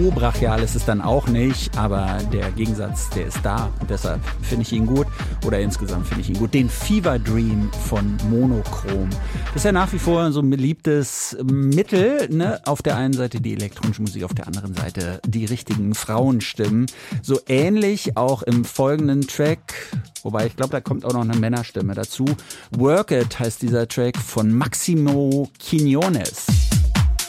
so brachial ist es dann auch nicht, aber der Gegensatz, der ist da und deshalb finde ich ihn gut oder insgesamt finde ich ihn gut. Den Fever Dream von Monochrom. Das ist ja nach wie vor so ein beliebtes Mittel, ne? Auf der einen Seite die elektronische Musik, auf der anderen Seite die richtigen Frauenstimmen. So ähnlich auch im folgenden Track, wobei ich glaube, da kommt auch noch eine Männerstimme dazu. Work It heißt dieser Track von Maximo Quiñones.